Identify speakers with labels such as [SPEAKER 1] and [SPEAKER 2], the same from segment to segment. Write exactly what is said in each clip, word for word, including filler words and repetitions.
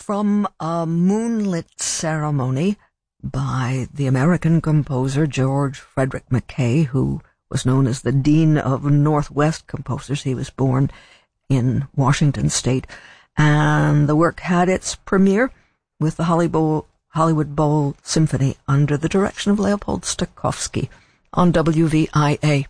[SPEAKER 1] From a moonlit ceremony by the American composer George Frederick Mackay, who was known as the Dean of Northwest Composers. He was born in Washington State, and the work had its premiere with the Hollywood Bowl Symphony under the direction of Leopold Stokowski on W V I A.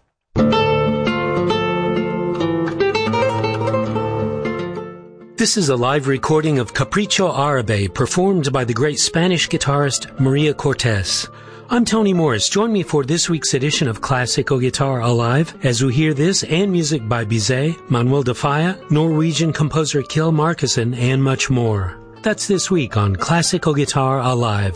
[SPEAKER 2] This is a live recording of Capricho Árabe, performed by the great Spanish guitarist Maria Cortés. I'm Tony Morris. Join me for this week's edition of Classical Guitar Alive as we hear this and music by Bizet, Manuel de Falla, Norwegian composer Kjell Markussen, and much more. That's this week on Classical Guitar Alive.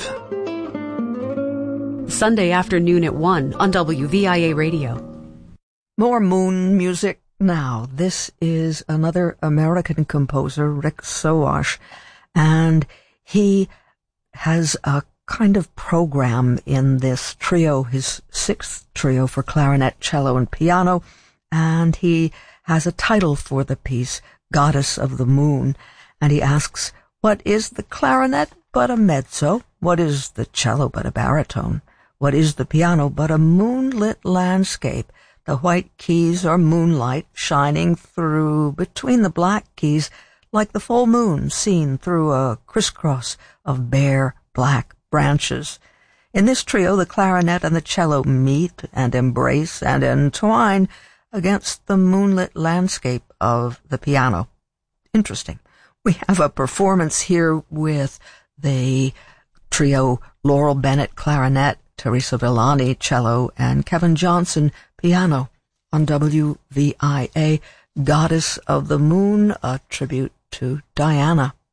[SPEAKER 3] Sunday afternoon at one on W V I A Radio.
[SPEAKER 1] More moon music now. This is another American composer, Rick Sowash, and he has a kind of program in this trio, his sixth trio for clarinet, cello, and piano, and he has a title for the piece, Goddess of the Moon, and he asks, what is the clarinet but a mezzo? What is the cello but a baritone? What is the piano but a moonlit landscape? The white keys are moonlight shining through between the black keys like the full moon seen through a crisscross of bare black branches. In this trio, the clarinet and the cello meet and embrace and entwine against the moonlit landscape of the piano. Interesting. We have a performance here with the trio Laurel Bennett clarinet, Teresa Villani cello, and Kevin Johnson piano on W V I A, Goddess of the Moon, a tribute to Diana.